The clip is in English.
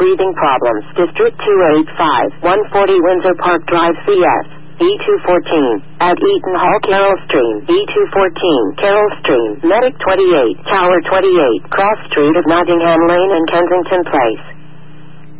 breathing problems. District 285, 140 Windsor Park Drive, CS. B214. At Eaton Hall, Carroll Stream. B214. Carroll Stream. Medic 28. Tower 28. Cross Street of Nottingham Lane and Kensington Place.